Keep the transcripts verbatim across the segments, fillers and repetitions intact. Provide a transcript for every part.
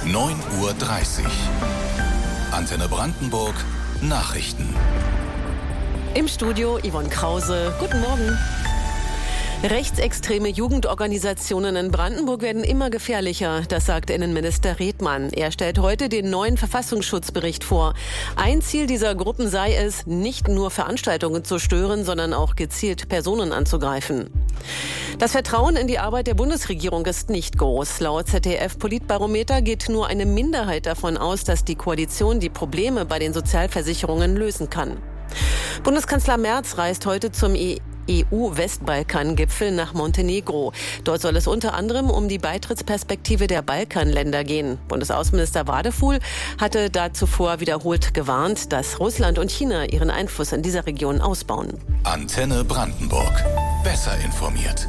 neun Uhr dreißig. Antenne Brandenburg, Nachrichten. Im Studio Yvonne Krause. Guten Morgen. Rechtsextreme Jugendorganisationen in Brandenburg werden immer gefährlicher, das sagt Innenminister Redmann. Er stellt heute den neuen Verfassungsschutzbericht vor. Ein Ziel dieser Gruppen sei es, nicht nur Veranstaltungen zu stören, sondern auch gezielt Personen anzugreifen. Das Vertrauen in die Arbeit der Bundesregierung ist nicht groß. Laut Z D F-Politbarometer geht nur eine Minderheit davon aus, dass die Koalition die Probleme bei den Sozialversicherungen lösen kann. Bundeskanzler Merz reist heute zum E U-Westbalkan-Gipfel nach Montenegro. Dort soll es unter anderem um die Beitrittsperspektive der Balkanländer gehen. Bundesaußenminister Wadefuhl hatte da zuvor wiederholt gewarnt, dass Russland und China ihren Einfluss in dieser Region ausbauen. Antenne Brandenburg. Besser informiert.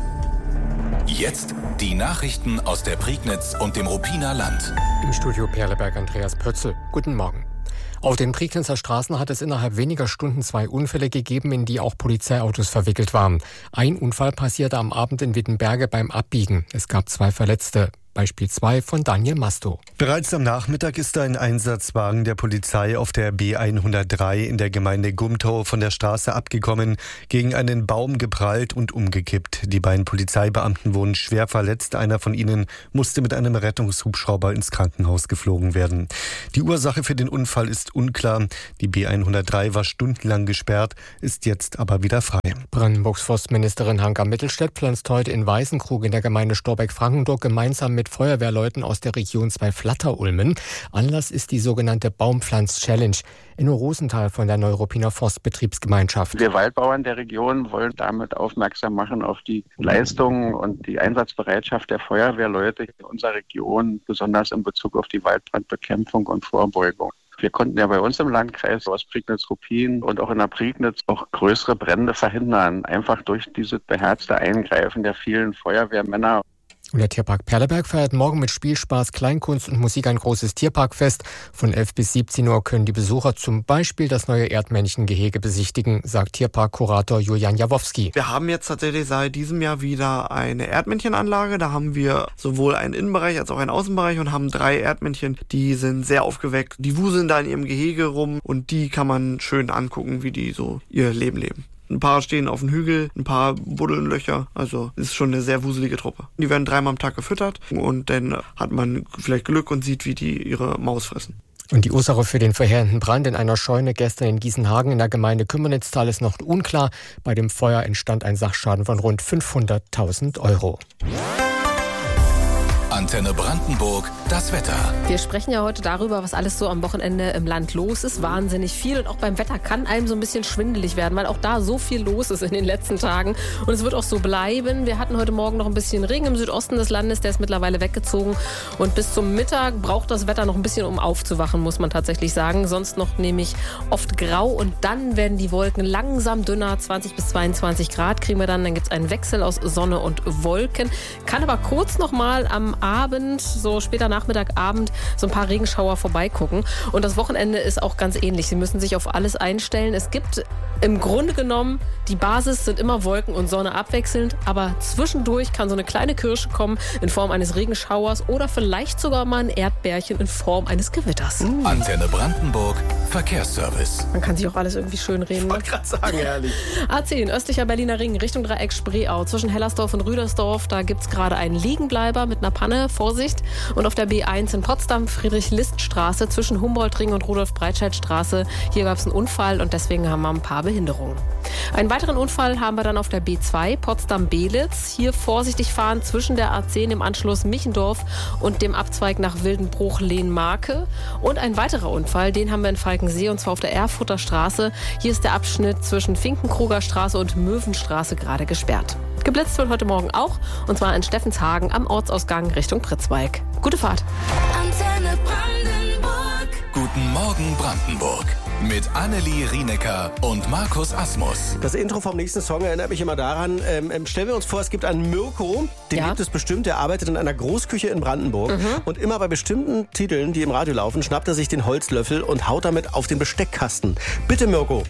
Jetzt die Nachrichten aus der Prignitz und dem Ruppiner Land. Im Studio Perleberg Andreas Pötzel. Guten Morgen. Auf den Prignitzer Straßen hat es innerhalb weniger Stunden zwei Unfälle gegeben, in die auch Polizeiautos verwickelt waren. Ein Unfall passierte am Abend in Wittenberge beim Abbiegen. Es gab zwei Verletzte. Beispiel zwei von Daniel Masto. Bereits am Nachmittag ist ein Einsatzwagen der Polizei auf der B hundertdrei in der Gemeinde Gumtow von der Straße abgekommen, gegen einen Baum geprallt und umgekippt. Die beiden Polizeibeamten wurden schwer verletzt. Einer von ihnen musste mit einem Rettungshubschrauber ins Krankenhaus geflogen werden. Die Ursache für den Unfall ist unklar. Die B hundertdrei war stundenlang gesperrt, ist jetzt aber wieder frei. Brandenburgs Forstministerin Hanka Mittelstädt pflanzt heute in Weißenkrug in der Gemeinde Storbeck-Frankenburg gemeinsam mit Feuerwehrleuten aus der Region zwei Flatterulmen. Anlass ist die sogenannte Baumpflanz-Challenge. Enno Rosenthal von der Neuruppiner Forstbetriebsgemeinschaft. Wir Waldbauern der Region wollen damit aufmerksam machen auf die Leistungen und die Einsatzbereitschaft der Feuerwehrleute in unserer Region, besonders in Bezug auf die Waldbrandbekämpfung und Vorbeugung. Wir konnten ja bei uns im Landkreis Ostprignitz-Ruppin und auch in der Prignitz auch größere Brände verhindern, einfach durch dieses beherzte Eingreifen der vielen Feuerwehrmänner. Und der Tierpark Perleberg feiert morgen mit Spielspaß, Kleinkunst und Musik ein großes Tierparkfest. Von elf bis siebzehn Uhr können die Besucher zum Beispiel das neue Erdmännchengehege besichtigen, sagt Tierparkkurator Julian Jawowski. Wir haben jetzt tatsächlich seit diesem Jahr wieder eine Erdmännchenanlage. Da haben wir sowohl einen Innenbereich als auch einen Außenbereich und haben drei Erdmännchen, die sind sehr aufgeweckt. Die wuseln da in ihrem Gehege rum und die kann man schön angucken, wie die so ihr Leben leben. Ein paar stehen auf dem Hügel, ein paar buddeln Löcher, also ist schon eine sehr wuselige Truppe. Die werden dreimal am Tag gefüttert und dann hat man vielleicht Glück und sieht, wie die ihre Maus fressen. Und die Ursache für den verheerenden Brand in einer Scheune gestern in Gießenhagen in der Gemeinde Kümmernitztal ist noch unklar. Bei dem Feuer entstand ein Sachschaden von rund fünfhunderttausend Euro. Antenne Brandenburg, das Wetter. Wir sprechen ja heute darüber, was alles so am Wochenende im Land los ist. Wahnsinnig viel. Und auch beim Wetter kann einem so ein bisschen schwindelig werden, weil auch da so viel los ist in den letzten Tagen. Und es wird auch so bleiben. Wir hatten heute Morgen noch ein bisschen Regen im Südosten des Landes. Der ist mittlerweile weggezogen. Und bis zum Mittag braucht das Wetter noch ein bisschen, um aufzuwachen, muss man tatsächlich sagen. Sonst noch nämlich oft grau. Und dann werden die Wolken langsam dünner. zwanzig bis zweiundzwanzig Grad kriegen wir dann. Dann gibt es einen Wechsel aus Sonne und Wolken. Kann aber kurz noch mal am Abend, so später Nachmittag, Abend, so ein paar Regenschauer vorbeigucken. Und das Wochenende ist auch ganz ähnlich. Sie müssen sich auf alles einstellen. Es gibt im Grunde genommen, die Basis sind immer Wolken und Sonne abwechselnd, aber zwischendurch kann so eine kleine Kirsche kommen in Form eines Regenschauers oder vielleicht sogar mal ein Erdbärchen in Form eines Gewitters. Mm. Antenne Brandenburg, Verkehrsservice. Man kann sich auch alles irgendwie schön reden. Ich wollte gerade sagen, ehrlich. A zehn, östlicher Berliner Ring, Richtung Dreieck Spreeau. Zwischen Hellersdorf und Rüdersdorf, da gibt es gerade einen Liegenbleiber mit einer Panne. Vorsicht. Und auf der B eins in Potsdam, Friedrich-List-Straße zwischen Humboldt-Ring und Rudolf-Breitscheid-Straße. Hier gab es einen Unfall und deswegen haben wir ein paar Behinderungen. Einen weiteren Unfall haben wir dann auf der B zwei, Potsdam-Belitz. Hier vorsichtig fahren zwischen der A zehn im Anschluss Michendorf und dem Abzweig nach Wildenbruch-Lehn-Marke. Und ein weiterer Unfall, den haben wir in Falkensee und zwar auf der Erfurter Straße. Hier ist der Abschnitt zwischen Finkenkruger Straße und Möwenstraße gerade gesperrt. Geblitzt wird heute Morgen auch, und zwar in Steffenshagen am Ortsausgang Richtung Pritzwalk. Gute Fahrt. Antenne Brandenburg. Guten Morgen Brandenburg. Mit Annelie Rienecker und Markus Asmus. Das Intro vom nächsten Song erinnert mich immer daran, ähm, stellen wir uns vor, es gibt einen Mirko, den ja. gibt es bestimmt, der arbeitet in einer Großküche in Brandenburg. Mhm. Und immer bei bestimmten Titeln, die im Radio laufen, schnappt er sich den Holzlöffel und haut damit auf den Besteckkasten. Bitte Mirko.